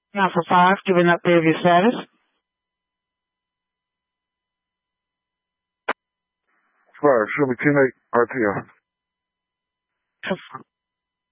Now for 5, give an update of your status. 5, show me teammate RTO.